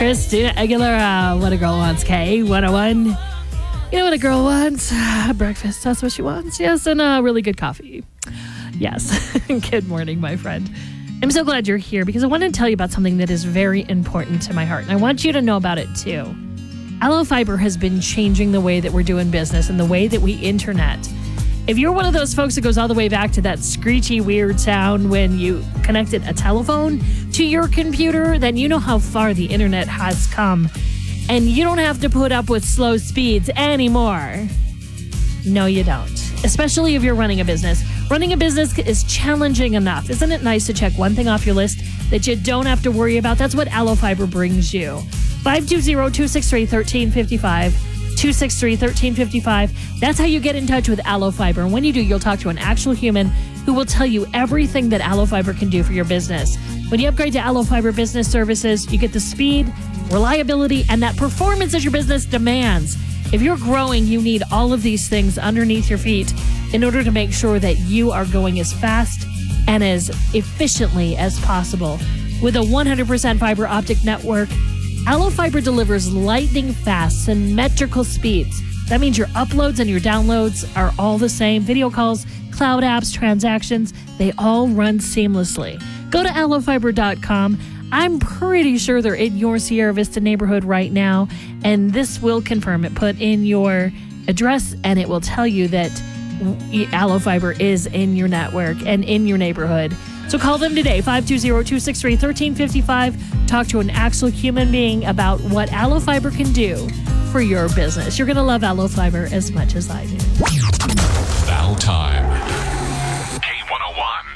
Christina Aguilera, What a Girl Wants, K101. You know what a girl wants? Breakfast, that's what she wants. Yes, and really good coffee. Yes. Good morning, my friend. I'm so glad you're here because I want to tell you about something that is very important to my heart, and I want you to know about it too. Allo Fiber has been changing the way that we're doing business and the way that we internet. If you're one of those folks that goes all the way back to that screechy, weird sound when you connected a telephone to your computer, then you know how far the internet has come. And you don't have to put up with slow speeds anymore. No, you don't. Especially if you're running a business. Running a business is challenging enough. Isn't it nice to check one thing off your list that you don't have to worry about? That's what Allo Fiber brings you. 520-263-1355. 263-1355. That's how you get in touch with Allo Fiber. And when you do, you'll talk to an actual human who will tell you everything that Allo Fiber can do for your business. When you upgrade to Allo Fiber Business Services, you get the speed, reliability, and that performance that your business demands. If you're growing, you need all of these things underneath your feet in order to make sure that you are going as fast and as efficiently as possible. With a 100% fiber optic network, Allo Fiber delivers lightning fast, symmetrical speeds. That means your uploads and your downloads are all the same. Video calls, cloud apps, transactions, they all run seamlessly. Go to allofiber.com. I'm pretty sure they're in your Sierra Vista neighborhood right now, and this will confirm it. Put in your address, and it will tell you that Allo Fiber is in your network and in your neighborhood. So call them today, 520-263-1355. Talk to an actual human being about what Allo Fiber can do for your business. You're going to love Allo Fiber as much as I do. Now time